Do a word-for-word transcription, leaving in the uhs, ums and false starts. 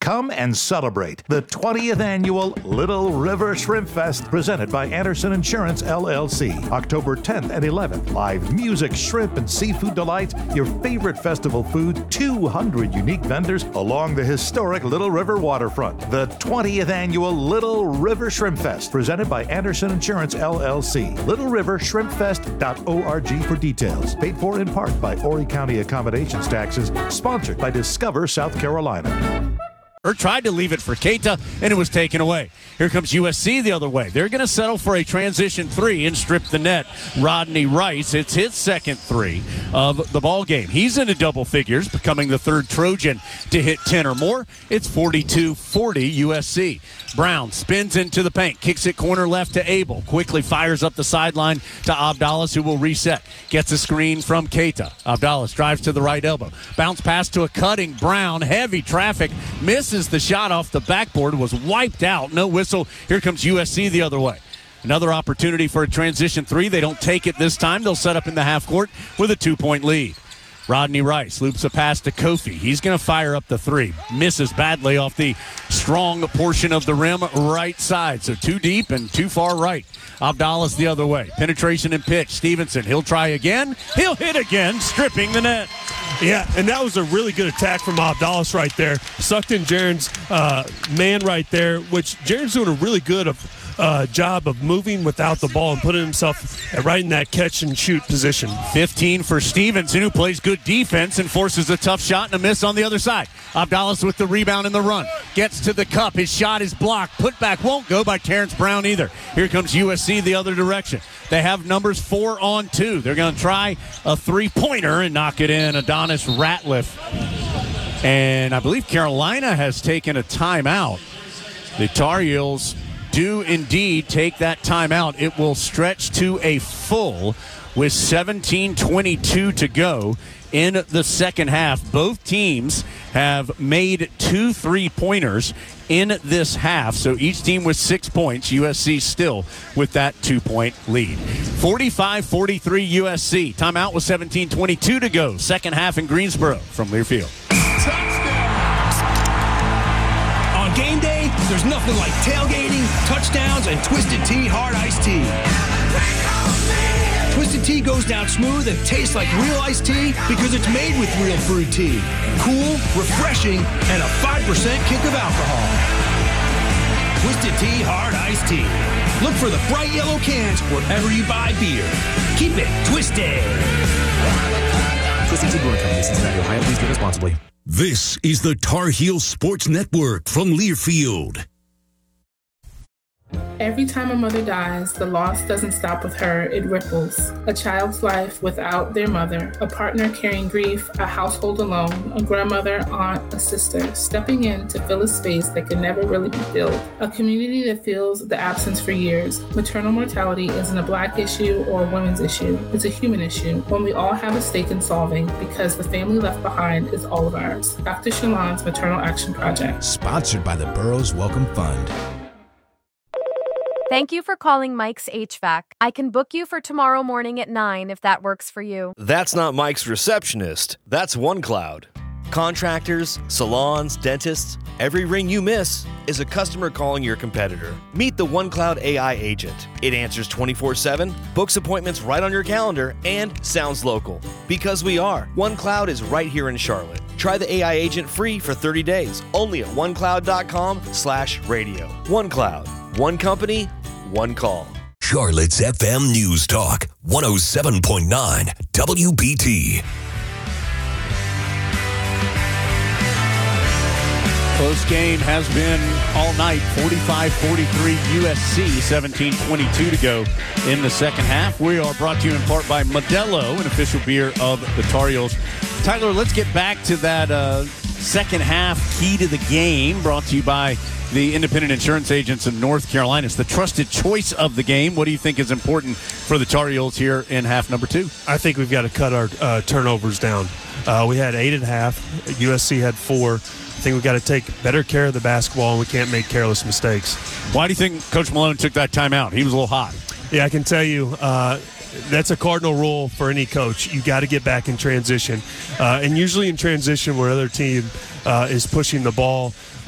Come and celebrate the twentieth annual Little River Shrimp Fest presented by Anderson Insurance, L L C. October tenth and eleventh, live music, shrimp, and seafood delights, your favorite festival food, two hundred unique vendors along the historic Little River waterfront. The twentieth annual Little River Shrimp Fest presented by Anderson Insurance, L L C. little river shrimp fest dot org for details. Paid for in part by Horry County Accommodations Taxes. Sponsored by Discover South Carolina. Or tried to leave it for Keita, and it was taken away. Here comes U S C the other way. They're going to settle for a transition three and strip the net. Rodney Rice, it's his second three of the ball game. He's into double figures, becoming the third Trojan to hit ten or more. It's forty-two forty U S C. Brown spins into the paint, kicks it corner left to Abel, quickly fires up the sideline to Abdallas, who will reset. Gets a screen from Keita. Abdallas drives to the right elbow. Bounce pass to a cutting Brown. Heavy traffic. Misses the shot off the backboard. Was wiped out. No whistle. Here comes U S C the other way. Another opportunity for a transition three. They don't take it this time. They'll set up in the half court with a two-point lead. Rodney Rice loops a pass to Kofi. He's going to fire up the three. Misses badly off the strong portion of the rim right side. So too deep and too far right. Abdallas the other way. Penetration and pitch. Stevenson, he'll try again. He'll hit again, stripping the net. Yeah, and that was a really good attack from Abdallas right there. Sucked in Jaren's uh, man right there, which Jaren's doing a really good of, uh, job of moving without the ball and putting himself right in that catch-and-shoot position. fifteen for Stevenson, who plays good defense and forces a tough shot and a miss on the other side. Abdallas with the rebound in the run. Gets to the cup. His shot is blocked. Put back won't go by Terrence Brown either. Here comes U S C the other direction. They have numbers four on two. They're going to try a three-pointer and knock it in. Adonis Ratliff. And I believe Carolina has taken a timeout. The Tar Heels do indeed take that timeout. It will stretch to a full with seventeen twenty-two to go in the second half. Both teams have made two three-pointers in this half, so each team with six points. U S C still with that two-point lead. forty-five forty-three U S C. Timeout with seventeen twenty-two to go. Second half in Greensboro from Learfield. On game day, there's nothing like tailgating, touchdowns, and Twisted Tea Hard Iced Tea. Twisted Tea goes down smooth and tastes like real iced tea because it's made with real fruit tea. Cool, refreshing, and a five percent kick of alcohol. Twisted Tea Hard Iced Tea. Look for the bright yellow cans wherever you buy beer. Keep it twisted. Twisted Tea Brewing Company, Cincinnati, Ohio. Please drink responsibly. This is the Tar Heel Sports Network from Learfield. Every time a mother dies, the loss doesn't stop with her, it ripples. A child's life without their mother, a partner carrying grief, a household alone, a grandmother, aunt, a sister, stepping in to fill a space that can never really be filled. A community that feels the absence for years. Maternal mortality isn't a Black issue or a women's issue. It's a human issue, one we all have a stake in solving because the family left behind is all of ours. Doctor Shalon's Maternal Action Project. Sponsored by the Burroughs Welcome Fund. Thank you for calling Mike's H V A C. I can book you for tomorrow morning at nine if that works for you. That's not Mike's receptionist. That's OneCloud. Contractors, salons, dentists, every ring you miss is a customer calling your competitor. Meet the OneCloud A I agent. It answers twenty-four seven, books appointments right on your calendar, and sounds local. Because we are. OneCloud is right here in Charlotte. Try the A I agent free for thirty days, only at onecloud.com slash radio. OneCloud. One company, one call. Charlotte's F M News Talk, one oh seven point nine W B T. Close game has been all night. forty-five forty-three U S C, seventeen twenty-two to go in the second half. We are brought to you in part by Modelo, an official beer of the Tar Heels. Tyler, let's get back to that uh, second half key to the game, brought to you by the independent insurance agents in North Carolina. It's the trusted choice of the game. What do you think is important for the Tar Heels here in half number two? I think we've got to cut our uh, turnovers down. Uh, we had eight and a half. U S C had four. I think we've got to take better care of the basketball, and we can't make careless mistakes. Why do you think Coach Malone took that timeout? He was a little hot. Yeah, I can tell you uh, that's a cardinal rule for any coach. You got to get back in transition. Uh, and usually in transition where other team uh, is pushing the ball,